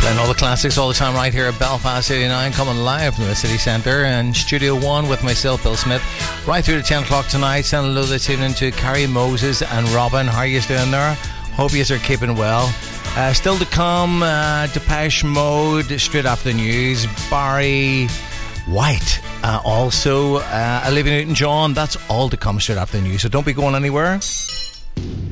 All the classics all the time right here at Belfast 89, coming live from the city centre and Studio 1 with myself, Bill Smith, right through to 10 o'clock tonight. Send hello this evening to Carrie Moses and Robin. How are you doing there? Hope you are keeping well. Still to come, Depeche Mode straight after the news, Barry White, also Olivia Newton-John. That's all to come straight after the news, so don't be going anywhere.